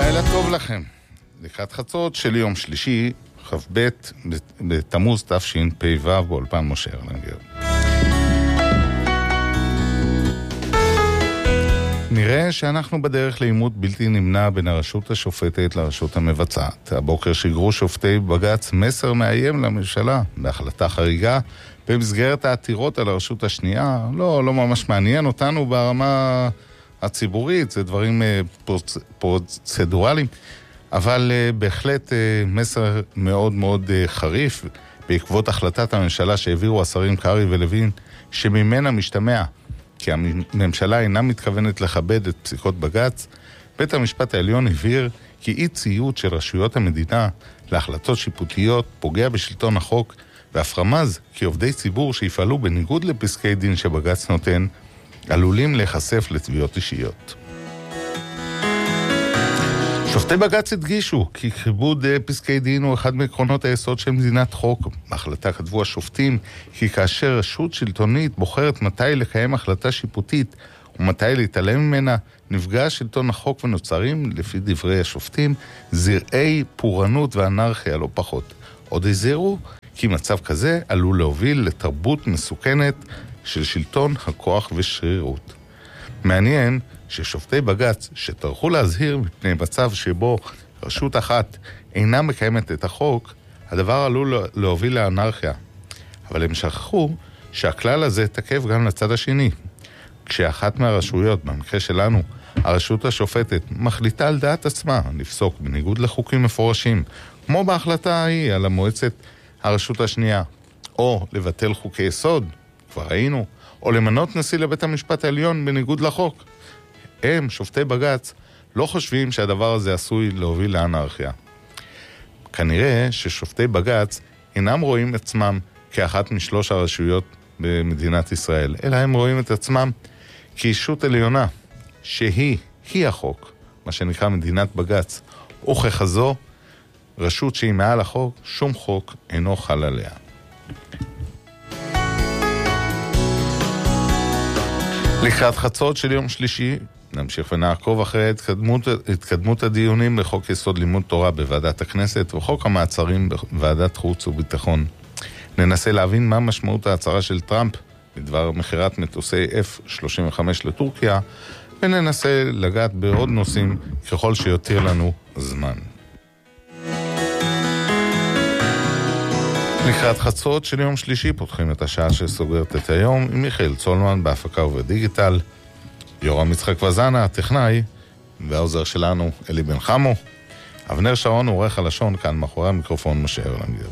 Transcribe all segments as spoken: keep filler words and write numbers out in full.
לילה טוב לכם. לקראת חצות של יום שלישי, כ"ב בתמוז תשפ"ו, באולפן משה ארלנגר. נראה שאנחנו בדרך לעימות בלתי נמנע בין הרשות השופטת לרשות המבצעת. הבוקר שיגרו שופטי בג"ץ מסר מאיים לממשלה בהחלטה חריגה במסגרת העתירות על הרשות השנייה. לא, לא ממש מעניין אותנו ברמה הציבורית, זה דברים פרוצ... פרוצדורליים, אבל בהחלט מסר מאוד מאוד חריף בעקבות החלטת הממשלה שהעבירו השרים קרעי ולוין, שממנה משתמע כי הממשלה אינה מתכוונת לכבד את פסיקות בג"ץ. בית המשפט העליון הבהיר כי אי ציות של רשויות המדינה להחלטות שיפוטיות פוגע בשלטון החוק, ואף רמז כי עובדי ציבור שיפעלו בניגוד לפסקי דין שבג"ץ נותן עלולים להיחשף לתביעות אישיות. שופטי בג"ץ הדגישו כי כיבוד פסקי דין הוא אחד מעקרונות היסוד של מדינת חוק. בהחלטה כתבו השופטים כי כאשר רשות שלטונית בוחרת מתי לקיים החלטה שיפוטית ומתי להתעלם ממנה, נפגע שלטון החוק ונוצרים, לפי דברי השופטים, זרעי פורענות ואנרכיה לא פחות. עוד הזהירו כי מצב כזה עלול להוביל לתרבות מסוכנת של שלטון הכוח ושרירות. מעניין ששופטי בג"ץ שטרחו להזהיר מפני מצב שבו רשות אחת אינה מקיימת את החוק, הדבר עלול להוביל לאנרכיה. אבל הם שכחו שהכלל הזה תקף גם לצד השני. כשאחת מהרשויות, במקרה שלנו, הרשות השופטת, מחליטה על דעת עצמה לפסוק בניגוד לחוקים מפורשים, כמו בהחלטה ההיא על המועצת הרשות השנייה, או לבטל חוקי יסוד, כבר ראינו, או למנות נשיא לבית המשפט העליון בניגוד לחוק. הם, שופטי בג"ץ, לא חושבים שהדבר הזה עשוי להוביל לאנרכיה. כנראה ששופטי בג"ץ אינם רואים עצמם כאחת משלוש הרשויות במדינת ישראל, אלא הם רואים את עצמם כאישות עליונה, שהיא, היא החוק, מה שנקרא מדינת בג"ץ, וככזו, רשות שהיא מעל החוק, שום חוק אינו חל עליה. לקראת חצות של יום שלישי, נמשיך ונעקוב אחרי התקדמות, התקדמות הדיונים בחוק יסוד לימוד תורה בוועדת הכנסת וחוק המעצרים בוועדת חוץ וביטחון. ננסה להבין מה משמעות ההצהרה של טראמפ בדבר מחירת מטוסי אף שלושים וחמש לטורקיה, וננסה לגעת בעוד נושאים ככל שיותיר לנו זמן. לקראת חצות של יום שלישי פותחים את השעה שסוגרת את היום עם מיכאל צולמן בהפקה ובדיגיטל, יורם יצחק וזנה, הטכנאי, והעוזר שלנו אלי בן חמו. אבנר שרון הוא עורך הלשון, כאן מאחורי המיקרופון משה ארלנגר.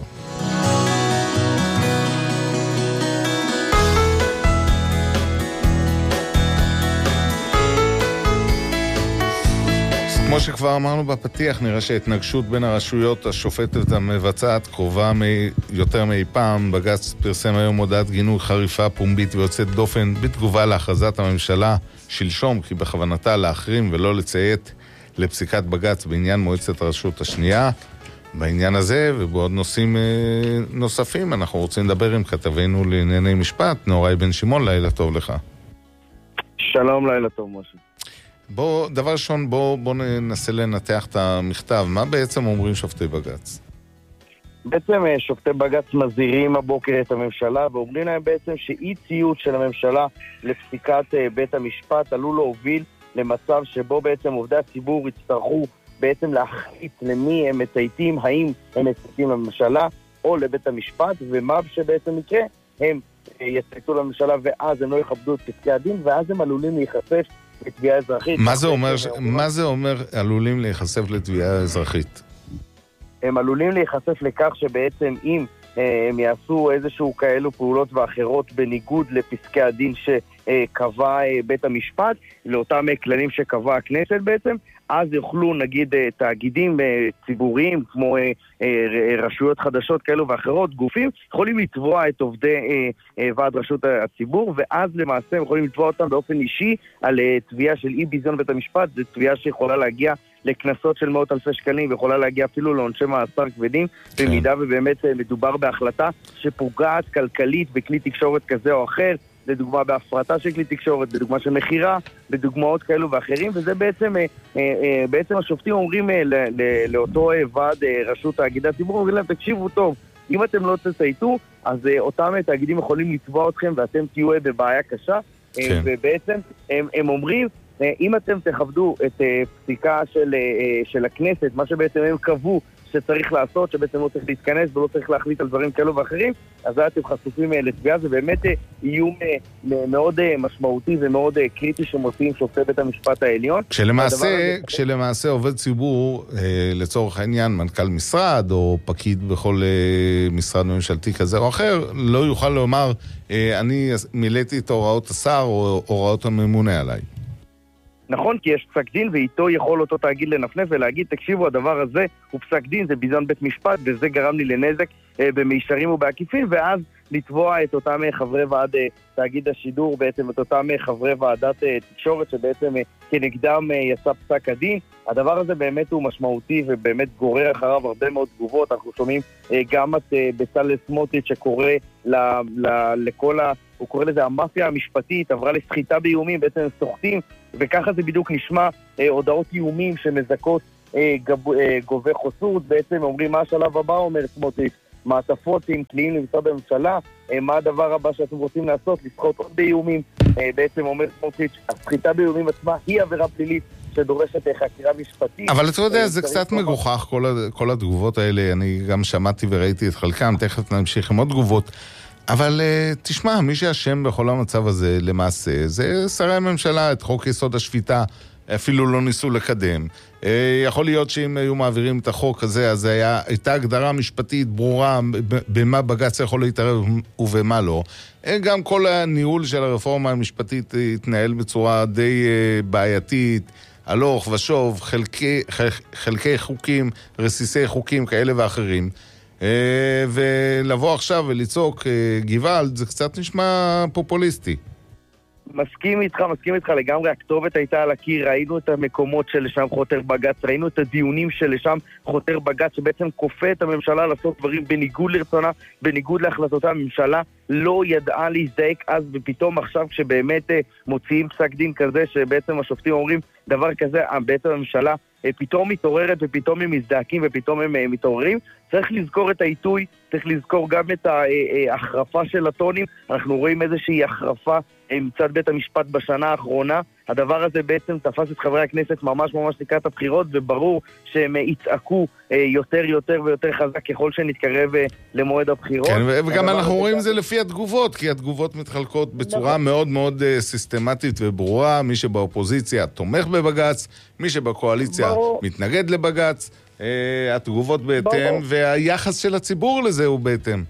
כמו שכבר אמרנו בפתיח, נראה שההתנגשות בין הרשויות השופטת המבצעת קרובה יותר מאי פעם. בג"ץ פרסם היום הודעת גינוי חריפה, פומבית ויוצאת דופן בתגובה להכרזת הממשלה שלשום כי בכוונתה להחרים ולא לציית לפסיקת בג"ץ בעניין מועצת הרשות השנייה. בעניין הזה ובעוד נושאים נוספים אנחנו רוצים לדבר עם כתבנו לענייני משפט, נוראי בן שמעון. לילה טוב לך. שלום, לילה טוב משה. בוא, דבר ראשון, בוא, בוא ננסה לנתח את המכתב. מה בעצם אומרים שופטי בג"ץ? בעצם שופטי בג"ץ מזהירים הבוקר את הממשלה ואומרים להם בעצם שאי ציות של הממשלה לפסיקת בית המשפט עלול להוביל למצב שבו בעצם עובדי הציבור יצטרכו בעצם להחליט למי הם מצייתים, האם הם מצייתים לממשלה או לבית המשפט, ומה שבעצם יקרה, הם יצייתו לממשלה ואז הם לא יכבדו את פסקי הדין ואז הם עלולים להיחשף לתביעה אזרחית. מה זה אומר, מה זה אומר עלולים להיחשף לתביעה אזרחית? הם עלולים להיחשף לכך שבעצם אם הם יעשו איזשהו כאלו פעולות ואחרות בניגוד לפסקי הדין שקבע בית המשפט, לאותם כללים שקבע הכנסת בעצם, אז יוכלו נגיד תאגידים ציבוריים כמו רשויות חדשות כאלו ואחרות, גופים, יכולים לתבוע את עובדי ועד רשות הציבור, ואז למעשה הם יכולים לתבוע אותם באופן אישי על תביעה של אי ביזיון בית המשפט. זו תביעה שיכולה להגיע לקנסות של מאות אלפי שקלים, ויכולה להגיע אפילו לעונשי מאסר כבדים, במידה ובאמת מדובר בהחלטה שפוגעת כלכלית בכלי תקשורת כזה או אחר, לדוגמה בהפרטה של כלי תקשורת, בדוגמה של מחירה, בדוגמאות כאלו ואחרים, וזה בעצם, בעצם השופטים אומרים לאותו ועד רשות תאגידי הציבור, אומרים להם, תקשיבו טוב, אם אתם לא תצייתו, אז אותם תאגידים יכולים לתבוע אתכם ואתם תהיו בבעיה קשה, כן. ובעצם הם, הם אומרים, אם אתם תכבדו את פסיקה של, של הכנסת, מה שבעצם הם קבעו שצריך לעשות, שבעצם לא צריך להתכנס ולא צריך להחליט על דברים כאלו ואחרים, אז אתם חשופים לתביעה, זה באמת איום מאוד משמעותי ומאוד קריטי שמוציאים שופטי בית המשפט העליון. כשלמעשה, כשלמעשה עובד ציבור, לצורך העניין, מנכ"ל משרד או פקיד בכל משרד ממשלתי כזה או אחר, לא יוכל לומר, אני מילאתי את הוראות השר או הוראות הממונה עליי. נכון, כי יש פסק דין, ואיתו יכול אותו תאגיד לנפנף ולהגיד, תקשיבו, הדבר הזה הוא פסק דין, זה ביזיון בית משפט, וזה גרם לי לנזק אה, במישרים ובעקיפין, ואז לתבוע את אותם חברי ועד אה, תאגיד השידור, בעצם את אותם חברי ועדת אה, תקשורת, שבעצם אה, כנגדם אה, יצא פסק הדין. הדבר הזה באמת הוא משמעותי, ובאמת גורר אחריו הרבה מאוד תגובות. אנחנו שומעים אה, גם את אה, בצלאל סמוטריץ' שקורא ל, ל, לכל ה... הוא קורא לזה המאפיה המשפטית, עברה לסחיטה באיומים, בעצם סוחטים, וככה זה בדיוק נשמע, אה, הודעות איומים שמזכות אה, גב, אה, גובי חסות, בעצם אומרים מה השלב הבא, אומר סמוטריץ', מעטפות עם כליים למשרד הממשלה, אה, מה הדבר הבא שאתם רוצים לעשות, לסחוט עוד באיומים, אה, בעצם אומר סמוטריץ', הסחיטה באיומים עצמה היא עבירה פלילית, שדורשת חקירה משפטית. אבל אתה יודע, זה קצת מגוחך, כל, כל התגובות האלה, אני גם שמעתי וראיתי את חלקם, תכף נמשיך עם עוד תגובות, אבל uh, תשמע, מי שאשם בכל המצב הזה למעשה, זה שרי הממשלה, את חוק יסוד השפיטה, אפילו לא ניסו לקדם. Uh, יכול להיות שאם היו מעבירים את החוק הזה, אז היה, הייתה הגדרה משפטית ברורה במה בג"ץ יכול להתערב ובמה לא. גם כל הניהול של הרפורמה המשפטית התנהל בצורה די uh, בעייתית, הלוך ושוב, חלקי, חלקי חוקים, רסיסי חוקים כאלה ואחרים. ולבוא עכשיו ולצעוק גוואלד, זה קצת נשמע פופוליסטי. מסכים איתך, מסכים איתך לגמרי, הכתובת הייתה על הקיר, ראינו את המקומות שלשם חותר בג"ץ, ראינו את הדיונים שלשם חותר בג"ץ, שבעצם כופה את הממשלה לעשות דברים בניגוד לרצונה, בניגוד להחלטות הממשלה, לא ידעה להזדעק אז, ופתאום עכשיו כשבאמת מוציאים פסק דין כזה, שבעצם השופטים אומרים דבר כזה, בעצם הממשלה פתאום מתעוררת ופתאום הם מזדעקים ופתאום הם מתעוררים. צריך לזכור את העיתוי, צריך לזכור גם את ההחרפה של הטונים. אנחנו רואים איזושהי החרפה מצד בית המשפט בשנה האחרונה. הדבר הזה בעצם תפס את חברי הכנסת ממש ממש לקראת הבחירות, וברור שהם יצעקו יותר יותר ויותר חזק ככל שנתקרב למועד הבחירות. כן, וגם אנחנו רואים זה לפי התגובות, כי התגובות מתחלקות בצורה מאוד מאוד סיסטמטית וברורה. מי שבאופוזיציה תומך בבג"ץ, מי שבקואליציה מתנגד לבג"ץ, התגובות בהתאם, והיחס של הציבור לזה הוא בהתאם.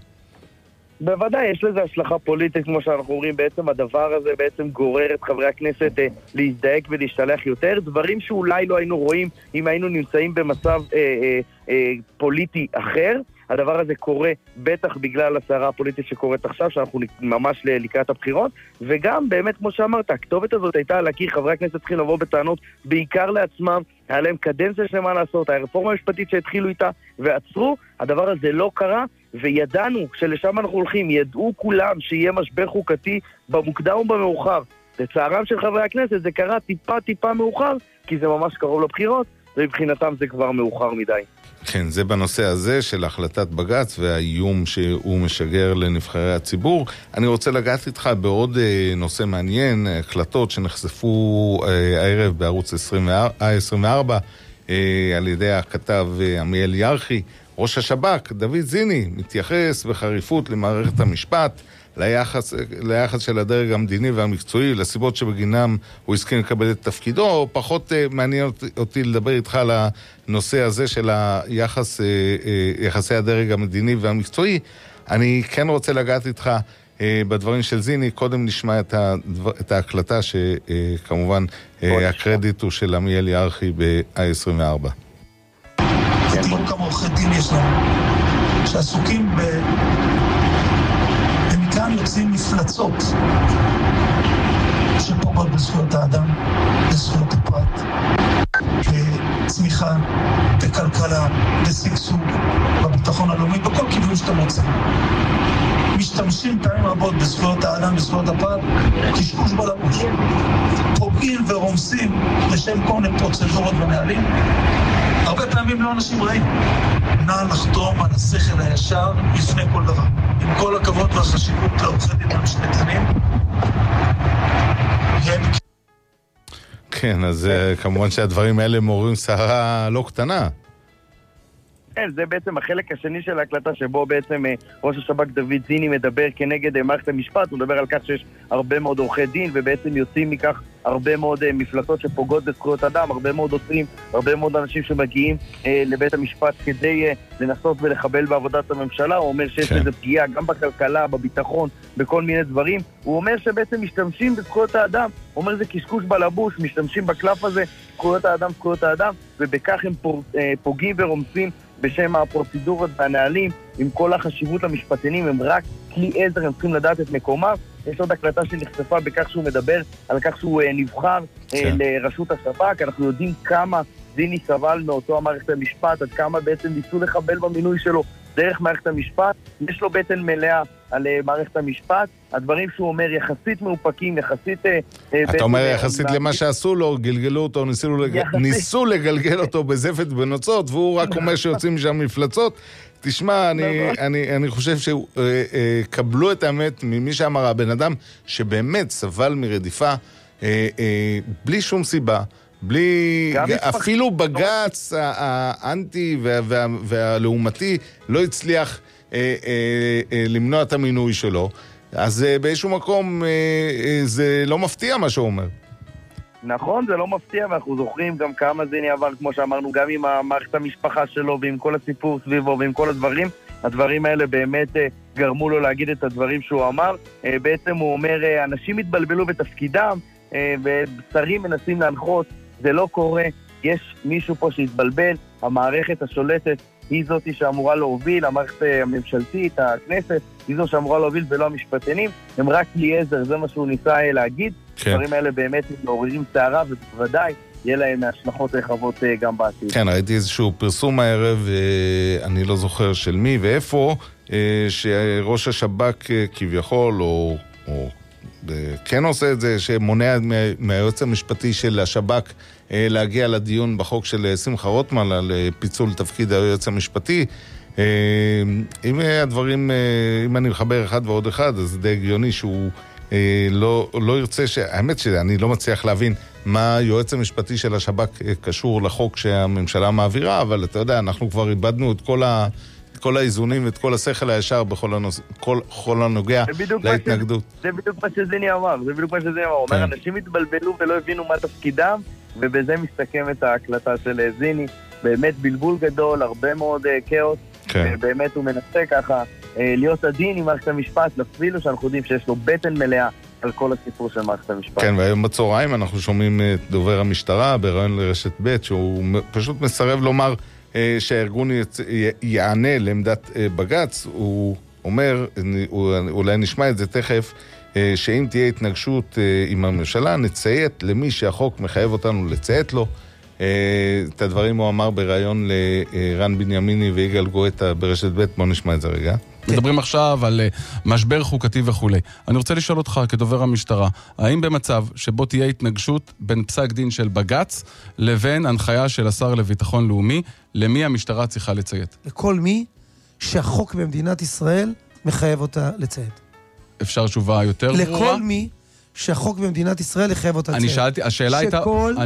בוודאי, יש לזה השלכה פוליטית, כמו שאנחנו אומרים, בעצם הדבר הזה בעצם גורר את חברי הכנסת אה, להזדעק ולהשתלח יותר, דברים שאולי לא היינו רואים אם היינו נמצאים במצב אה, אה, אה, פוליטי אחר. הדבר הזה קורה בטח בגלל הסערה הפוליטית שקורית עכשיו, שאנחנו ממש לקראת הבחירות, וגם באמת כמו שאמרת, הכתובת הזאת הייתה על הקיר, חברי הכנסת צריכים לבוא בטענות בעיקר לעצמם, היה להם קדנציה שלמה לעשות, הרפורמה המשפטית שהתחילו איתה ועצרו, הדבר הזה לא קרה, וידענו שלשם אנחנו הולכים, ידעו כולם שיהיה משבר חוקתי במוקדם ובמאוחר. לצערם של חברי הכנסת זה קרה טיפה טיפה מאוחר, כי זה ממש קרוב לבחירות, ומבחינתם זה כבר מאוחר מדי. כן, זה בנושא הזה של החלטת בג"ץ והאיום שהוא משגר לנבחרי הציבור. אני רוצה לגעת איתך בעוד נושא מעניין, הקלטות שנחשפו הערב בערוץ עשרים וארבע על ידי הכתב עמיאל ירחי. ראש השב"כ, דוד זיני, מתייחס בחריפות למערכת המשפט, ליחס, ליחס של הדרג המדיני והמקצועי, לסיבות שבגינם הוא הסכים לקבל את תפקידו. פחות uh, מעניין אותי לדבר איתך על הנושא הזה של היחס, uh, uh, יחסי הדרג המדיני והמקצועי. אני כן רוצה לגעת איתך uh, בדברים של זיני. קודם נשמע את, הדבר, את ההקלטה שכמובן uh, uh, הקרדיט הוא של עמיאל ירחי ב-איי עשרים וארבע. תראו כמה עורכי דין יש לנו, שעסוקים ב... ומכאן יוצאים מפלצות שפוגעות בזכויות האדם, בזכויות הפרט, בצמיחה, בכלכלה, בסגסוג, בביטחון הלאומי, בכל כיוון שאתם רוצים. משתמשים פעמים רבות בזכויות האדם, בזכויות הפרט, קשקוש בלבוש. פוגעים ורומסים לשם כל מיני פרוצדורות ונהלים. הרבה פעמים לא אנשים רעים. נא לחתום על השכל הישר לפני כל דבר. עם כל הכבוד והחשיבות לעורכי דין המשפטנים. כן, אז כמובן שהדברים האלה מעוררים סערה לא קטנה. כן, זה בעצם החלק השני של ההקלטה שבו בעצם ראש השב"כ דוד זיני מדבר כנגד מערכת המשפט, הוא מדבר על כך שיש הרבה מאוד עורכי דין ובעצם יוצאים מכך הרבה מאוד מפלטות שפוגעות בזכויות אדם, הרבה מאוד עוצרים, הרבה מאוד אנשים שמגיעים אה, לבית המשפט כדי אה, לנסות ולחבל בעבודת הממשלה. הוא אומר שיש איזה פגיעה גם בכלכלה, בביטחון, בכל מיני דברים. הוא אומר שבעצם משתמשים בזכויות האדם, הוא אומר זה קשקוש בלבוש, משתמשים בקלף הזה, זכויות האדם, זכויות האדם, ובכך הם פור, אה, פוגעים ורומסים בשם הפרוצדורות והנהלים, עם כל החשיבות למשפטנים, הם רק כלי עזר, הם צריכים לדעת את מקומם. יש עוד הקלטה שנחשפה בכך שהוא מדבר על כך שהוא uh, נבחר uh, כן. לרשות השב"כ. אנחנו יודעים כמה זיני סבל מאותו המערכת המשפט, עד כמה בעצם ניסו לחבל במינוי שלו דרך מערכת המשפט. יש לו בטן מלאה על uh, מערכת המשפט. הדברים שהוא אומר יחסית מאופקים, יחסית... Uh, אתה אומר יחסית למה מה... שעשו לו, גלגלו אותו, ניסו, לג... ניסו לגלגל אותו בזפת בנוצות, והוא רק אומר שיוצאים משם מפלצות. תשמע, אני, אני, אני חושב שקבלו את האמת ממי שאמר, הבן אדם שבאמת סבל מרדיפה בלי שום סיבה, בלי, אפילו בגץ האנטי והלאומתי לא הצליח למנוע את המינוי שלו, אז באיזשהו מקום זה לא מפתיע מה שהוא אומר. נכון, זה לא מפתיע, ואנחנו זוכרים גם כמה זיני עבר, כמו שאמרנו, גם עם המערכת המשפחה שלו, ועם כל הסיפור סביבו, ועם כל הדברים. הדברים האלה באמת גרמו לו להגיד את הדברים שהוא אמר. בעצם הוא אומר, אנשים התבלבלו בתפקידם, ושרים מנסים להנחות, זה לא קורה, יש מישהו פה שהתבלבל, המערכת השולטת היא זאת שאמורה להוביל, המערכת הממשלתית, הכנסת, היא זאת שאמורה להוביל ולא המשפטנים, הם רק כלי עזר, זה מה שהוא ניסה להגיד. כן. הדברים האלה באמת מעוררים סערה, ובוודאי יהיה להם השלכות רחבות גם בעתיד. כן, ראיתי איזשהו פרסום הערב, אני לא זוכר של מי ואיפה, שראש השב"כ כביכול, או, או כן עושה את זה, שמונע מהיועץ המשפטי של השב"כ להגיע לדיון בחוק של שמחה רוטמן על פיצול תפקיד היועץ המשפטי. אם הדברים, אם אני מחבר אחד ועוד אחד, אז די הגיוני שהוא לא, לא ירצה, ש... האמת שאני לא מצליח להבין מה היועץ המשפטי של השב"כ קשור לחוק שהממשלה מעבירה, אבל אתה יודע, אנחנו כבר איבדנו את כל ה... כל האיזונים ואת כל השכל הישר בכל הנוס... כל, כל הנוגע להתנגדות. ש... זה בדיוק מה שזיני אמר, זה בדיוק מה שזיני אמר. הוא אומר, אנשים התבלבלו ולא הבינו מה תפקידם, ובזה מסתכם את ההקלטה של זיני. באמת בלבול גדול, הרבה מאוד כאוס, כן. ובאמת הוא מנסה ככה להיות עדין עם מערכת המשפט, אפילו שאנחנו יודעים שיש לו בטן מלאה על כל הסיפור של מערכת המשפט. כן, והיום בצהריים אנחנו שומעים את דובר המשטרה בראיון לרשת ב' שהוא פשוט מסרב לומר שהארגון יענה לעמדת בגץ. הוא אומר, אולי נשמע את זה תכף, שאם תהיה התנגשות עם הממשלה, נציית למי שהחוק מחייב אותנו לציית לו. את הדברים הוא אמר בראיון לרן בנימיני ויגאל גואטה ברשת ב'. בוא נשמע את זה רגע. מדברים עכשיו על משבר חוקתי וכו'. אני רוצה לשאול אותך כדובר המשטרה, האם במצב שבו תהיה התנגשות בין פסק דין של בגץ לבין הנחיה של השר לביטחון לאומי, למי המשטרה צריכה לציית? לכל מי שהחוק במדינת ישראל מחייב אותה לציית. אפשר תשובה יותר ברורה? לכל מי שהחוק במדינת ישראל לחייב אותה לציית. אני שאלתי, השאלה הייתה,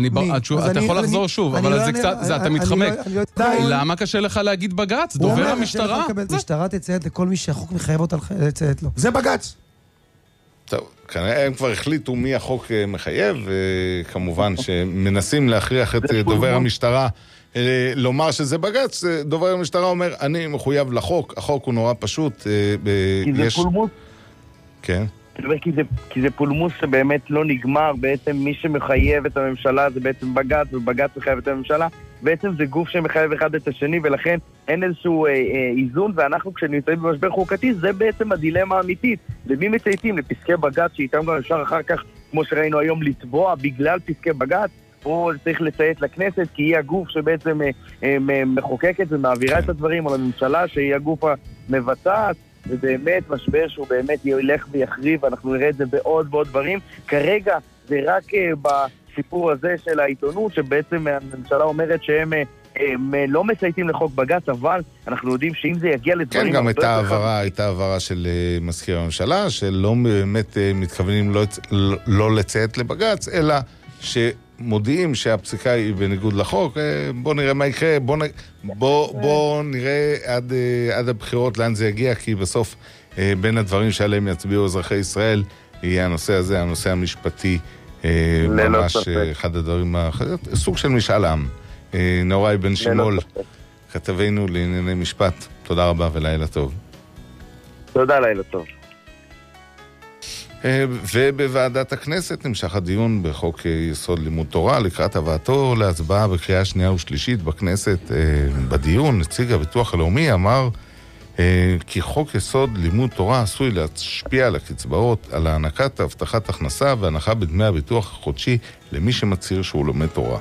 אתה יכול לחזור שוב, אבל זה קצת, אתה מתחמק. למה קשה לך להגיד בגץ? דובר המשטרה? המשטרה תציית לכל מי שהחוק מחייב אותה לציית לו. זה בגץ. טוב, כנראה הם כבר החליטו מי החוק מחייב, וכמובן שמנסים להכריח את דובר המשטרה לומר שזה בגץ. דובר המשטרה אומר, אני מחויב לחוק, החוק הוא נורא פשוט. כי זה פולמוס? כן. כי זה, כי זה פולמוס שבאמת לא נגמר. בעצם מי שמחייב את הממשלה זה בעצם בגץ, ובגץ מחייב את הממשלה. בעצם זה גוף שמחייב אחד את השני, ולכן אין איזשהו אה, אה, איזון, ואנחנו כשנמצאים במשבר חוקתי, זה בעצם הדילמה האמיתית. למי מצייתים? לפסקי בגץ, שאיתם גם אפשר אחר כך, כמו שראינו היום, לתבוע בגלל פסקי בגץ, פה צריך לציית לכנסת, כי היא הגוף שבעצם מחוקקת ומעבירה את הדברים, או לממשלה שהיא הגוף המבצעת, ובאמת משבר שהוא באמת ילך ויחריב, ואנחנו נראה את זה בעוד ועוד דברים. כרגע זה רק בסיפור הזה של העיתונות, שבעצם הממשלה אומרת שהם הם לא מצייתים לחוק בג"ץ, אבל אנחנו יודעים שאם זה יגיע לדברים... כן, גם הייתה העברה, הייתה העברה של מזכיר הממשלה, שלא באמת מתכוונים לא, לא לציית לבג"ץ, אלא שמודיעים שהפסיקה היא בניגוד לחוק. בוא נראה מה יקרה, בוא, בוא, בוא נראה עד, עד הבחירות לאן זה יגיע, כי בסוף בין הדברים שעליהם יצביעו אזרחי ישראל, יהיה הנושא הזה, הנושא המשפטי, ממש אחד הדברים, סוג של משאל עם. נוראי בן שימול, כתבנו לענייני משפט, תודה רבה ולילה טוב. תודה, לילה טוב. ובוועדת הכנסת נמשך הדיון בחוק יסוד לימוד תורה לקראת הבאתו להצבעה בקריאה שנייה ושלישית בכנסת. בדיון נציג הביטוח הלאומי אמר כי חוק יסוד לימוד תורה עשוי להשפיע על הקצבאות, על הענקת הבטחת הכנסה והנחה בדמי הביטוח החודשי למי שמצהיר שהוא לומד תורה.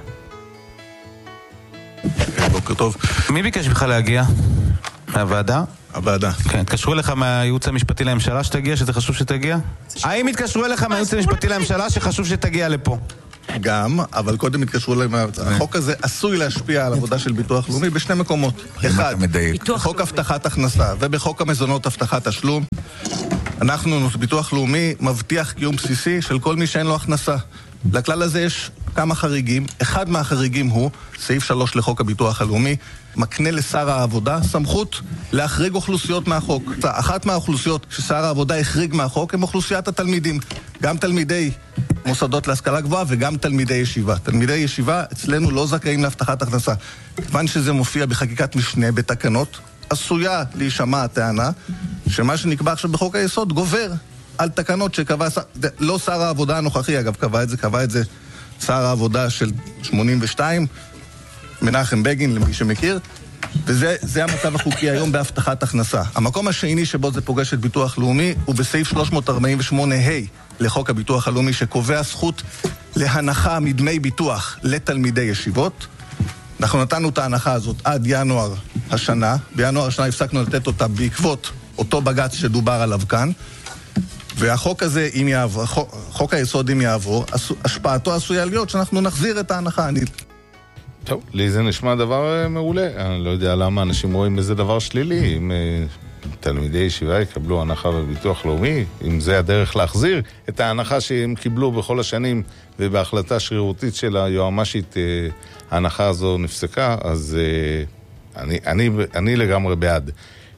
בוקר טוב. מי ביקש בכלל להגיע? מהוועדה? הוועדה. כן, התקשרו אליך מהייעוץ המשפטי לממשלה שתגיע, שזה חשוב שתגיע? האם התקשרו אליך מהייעוץ המשפטי לממשלה שחשוב שתגיע לפה? גם, אבל קודם התקשרו אליהם. החוק הזה עשוי להשפיע על עבודה של ביטוח לאומי בשני מקומות. אחד, בחוק הבטחת הכנסה ובחוק המזונות הבטחת תשלום. אנחנו, ביטוח לאומי, מבטיח קיום בסיסי של כל מי שאין לו הכנסה. לכלל הזה יש כמה חריגים. אחד מהחריגים הוא, סעיף שלוש לחוק הביטוח הלאומי, מקנה לשר העבודה סמכות להחריג אוכלוסיות מהחוק. אחת מהאוכלוסיות ששר העבודה החריג מהחוק הם אוכלוסיית התלמידים. גם תלמידי מוסדות להשכלה גבוהה וגם תלמידי ישיבה. תלמידי ישיבה אצלנו לא זכאים להבטחת הכנסה. כיוון שזה מופיע בחקיקת משנה בתקנות, עשויה להישמע הטענה שמה שנקבע עכשיו בחוק היסוד גובר על תקנות שקבע, לא שר העבודה הנוכחי, אגב, קבע את זה, קבע את זה שר העבודה של שמונים ושתיים, מנחם בגין, למי שמכיר, וזה זה המצב החוקי היום בהבטחת הכנסה. המקום השני שבו זה פוגש את ביטוח לאומי הוא בסעיף שלוש מאות ארבעים ושמונה ה' לחוק הביטוח הלאומי, שקובע זכות להנחה מדמי ביטוח לתלמידי ישיבות. אנחנו נתנו את ההנחה הזאת עד ינואר השנה, בינואר השנה הפסקנו לתת אותה בעקבות אותו בג"ץ שדובר עליו כאן, והחוק הזה, אם יעבור, חוק, חוק היסוד אם יעבור, השפעתו עשויה להיות שאנחנו נחזיר את ההנחה. אני... טוב, לי זה נשמע דבר מעולה. אני לא יודע למה אנשים רואים איזה דבר שלילי. אם תלמידי ישיבה יקבלו הנחה בביטוח לאומי, אם זה הדרך להחזיר את ההנחה שהם קיבלו בכל השנים, ובהחלטה שרירותית של היועמ"שית ההנחה הזו נפסקה, אז אני, אני, אני לגמרי בעד.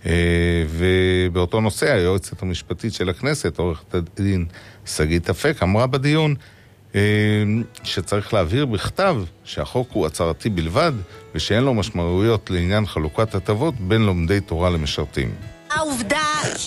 ובאותו נושא היועצת המשפטית של הכנסת, עורכת הדין שגית אפק, אמרה בדיון שצריך להעביר בכתב שהחוק הוא הצהרתי בלבד ושאין לו משמעויות לעניין חלוקת הטבות בין לומדי תורה למשרתים. העובדה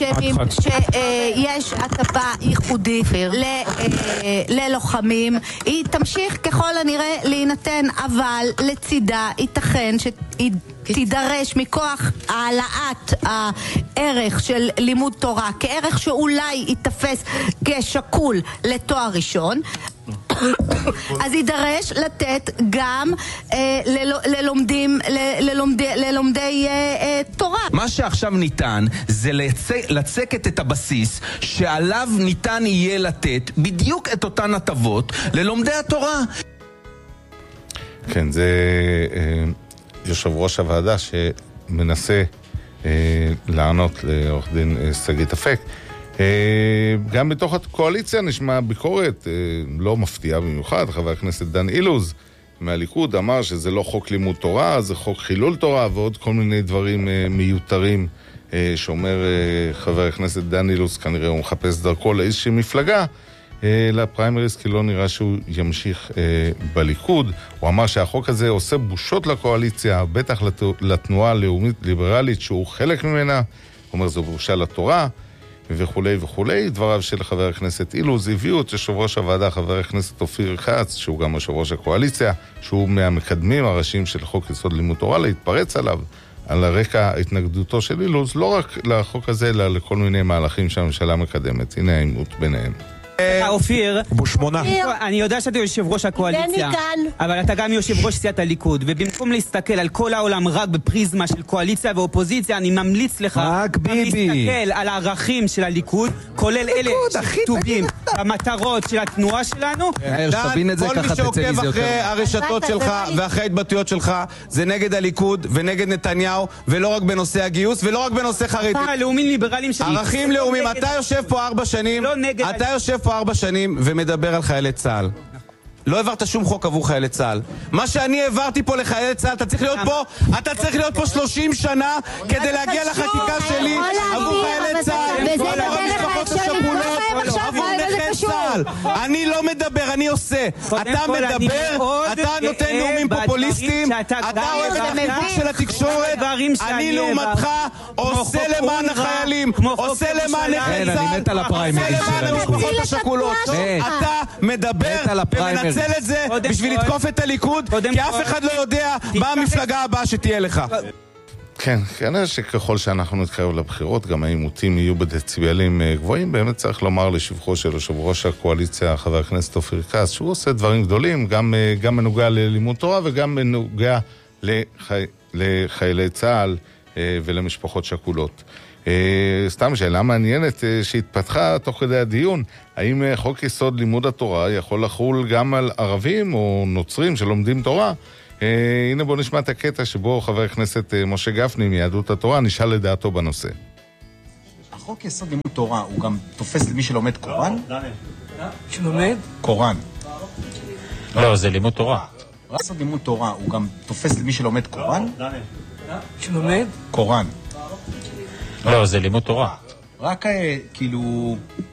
שיש הטבה ייחודית ללוחמים היא תמשיך ככל הנראה להינתן, אבל לצידה ייתכן שתידרש מכוח העלאת הערך של לימוד תורה כערך שאולי ייתפס כשקול לתואר ראשון, אז יידרש לתת גם ללומדים ללומדי תורה. מה שעכשיו ניתן זה לצקת את הבסיס שעליו ניתן יהיה לתת בדיוק את אותן הטבות ללומדי התורה. כן, זה יושב ראש הוועדה שמנסה לענות לעורך דין שגית אפק. גם בתוך הקואליציה נשמע ביקורת לא מפתיעה במיוחד. חבר הכנסת דן אילוז מהליכוד אמר שזה לא חוק לימוד תורה, זה חוק חילול תורה ועוד כל מיני דברים מיותרים שאומר חבר הכנסת דן אילוז. כנראה הוא מחפש דרכו לאיזושהי מפלגה לפריימריז, כי לא נראה שהוא ימשיך בליכוד. הוא אמר שהחוק הזה עושה בושות לקואליציה, בטח לתנועה הלאומית ליברלית שהוא חלק ממנה. הוא אומר זו בושה לתורה וכולי וכולי. דבריו של חבר הכנסת אילוז הביאו את יושב ראש הוועדה, חבר הכנסת אופיר כץ, שהוא גם יושב ראש הקואליציה, שהוא מהמקדמים הראשיים של חוק יסוד לימוד תורה, להתפרץ עליו על הרקע התנגדותו של אילוז, לא רק לחוק הזה, אלא לכל מיני מהלכים שהממשלה מקדמת. הנה העימות ביניהם. אופיר, בשמונה. אני יודע שאתה יושב ראש הקואליציה, אבל אתה גם יושב ראש סיעת הליכוד, ובמקום להסתכל על כל העולם רק בפריזמה של קואליציה ואופוזיציה, אני ממליץ לך להסתכל על הערכים של הליכוד, כולל אלה שכתובים במטרות של התנועה שלנו. כל מי שעוקב אחרי הרשתות שלך ואחרי ההתבטאויות שלך, זה נגד הליכוד ונגד נתניהו, ולא רק בנושא הגיוס ולא רק בנושא חרדי. לאומיים ליברליים שלי. ערכים לאומיים. אתה יושב פה ארבע שנים, אתה יושב פה ארבע שנים ומדבר על חיילי צה"ל. לא העברת שום חוק עבור חיילי צה"ל. מה שאני העברתי פה לחיילי צה"ל, אתה צריך להיות פה, אתה צריך להיות פה שלושים שנה כדי להגיע לחקיקה שלי עבור חיילי צה"ל, עבור המשפחות השכולות, עבור נכי צה"ל. אני לא מדבר, אני עושה. אתה מדבר, אתה נותן נאומים פופוליסטיים, אתה אוהב את החיבור של התקשורת, אני לעומתך עושה למען החיילים, עושה למען נכי צה"ל, עושה למען המשפחות השכולות. אתה מדבר ומנצל נצל את זה בשביל לתקוף את הליכוד, כי אף אחד לא יודע מה המפלגה הבאה שתהיה לך. כן, כנראה שככל שאנחנו נתקרב לבחירות, גם העימותים יהיו בדציבלים גבוהים. באמת צריך לומר לשבחו של יושב ראש הקואליציה, חבר הכנסת אופיר כץ, שהוא עושה דברים גדולים, גם, גם מנוגע ללימוד תורה וגם מנוגע לחי, לחיילי צה"ל ולמשפחות שכולות. סתם שאלה מעניינת שהתפתחה תוך כדי הדיון, האם חוק יסוד לימוד התורה יכול לחול גם על ערבים או נוצרים שלומדים תורה? הנה בוא נשמע את הקטע שבו חבר הכנסת משה גפני מיהדות התורה נשאל לדעתו בנושא. החוק יסוד לימוד תורה הוא גם תופס למי שלומד קוראן? שלומד? קוראן. לא, זה לימוד תורה. יסוד לימוד תורה הוא גם תופס למי שלומד קוראן? שלומד? קוראן. לא, זה לימוד תורה. רק כאילו...